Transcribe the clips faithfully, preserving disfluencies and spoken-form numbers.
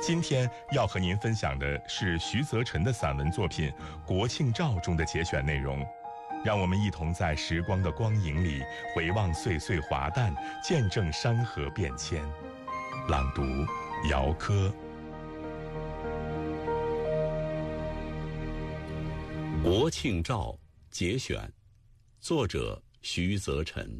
今天要和您分享的是徐则臣的散文作品《国庆照》中的节选内容，让我们一同在时光的光影里回望岁岁华诞，见证山河变迁。朗读：姚科。 《国庆照》节选，作者徐则臣。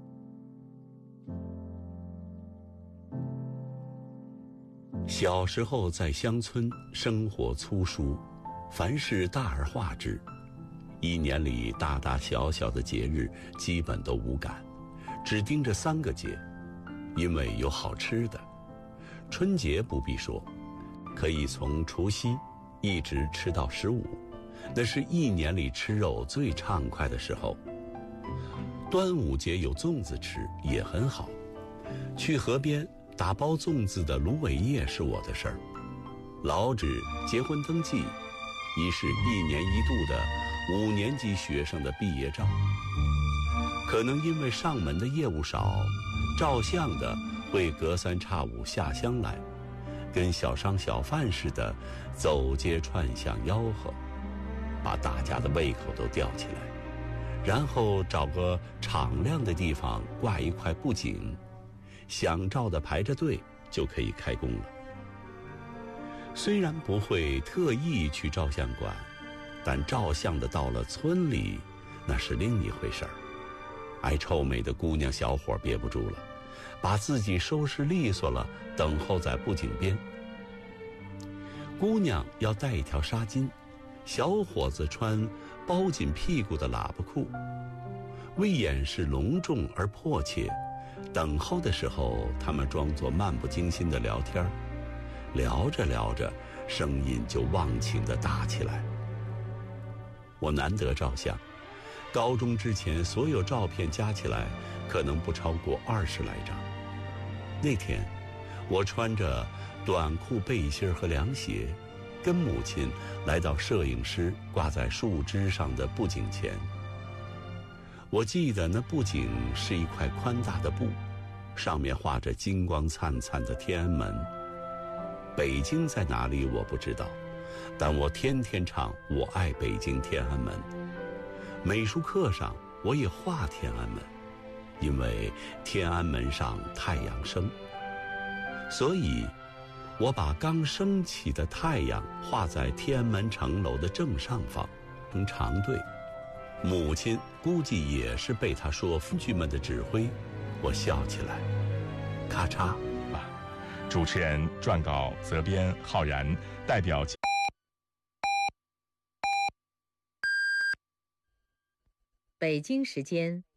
小时候在乡村，生活粗疏，凡事大而化之，一年里大大小小的节日基本都无感，只盯着三个节，因为有好吃的。春节不必说，可以从除夕一直吃到十五，那是一年里吃肉最畅快的时候。端午节有粽子吃也很好，去河边打包粽子的芦苇叶是我的事儿。老指结婚登记已是一年一度的五年级学生的毕业照。可能因为上门的业务少，照相的会隔三差五下乡来，跟小商小贩似的走街串巷吆喝，把大家的胃口都吊起来，然后找个敞亮的地方挂一块布景，想照的排着队就可以开工了。虽然不会特意去照相馆，但照相的到了村里，那是另一回事儿。爱臭美的姑娘小伙憋不住了，把自己收拾利索了，等候在布景边。姑娘要带一条纱巾，小伙子穿包紧屁股的喇叭裤，为掩饰隆重而迫切，等候的时候他们装作漫不经心的聊天，聊着聊着声音就忘情地大起来。我难得照相，高中之前所有照片加起来可能不超过二十来张。那天我穿着短裤背心和凉鞋，跟母亲来到摄影师挂在树枝上的布景前。我记得那布景是一块宽大的布，上面画着金光灿灿的天安门。北京在哪里我不知道，但我天天唱我爱北京天安门。美术课上我也画天安门，因为天安门上太阳升，所以我把刚升起的太阳画在天安门城楼的正上方，成长队。母亲估计也是被他说夫君们的指挥，我笑起来。咔嚓啊！主持人撰稿责编浩然，代表。 北京时间